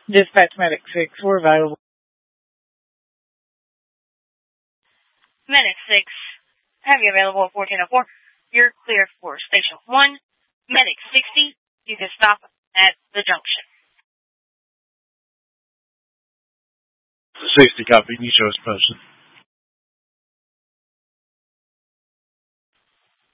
Dispatch Medic 6, we're available. Medic 6, have you available at 1404. You're cleared for Station 1. Medic 60, you can stop at the junction. 60, copy. You show us motion.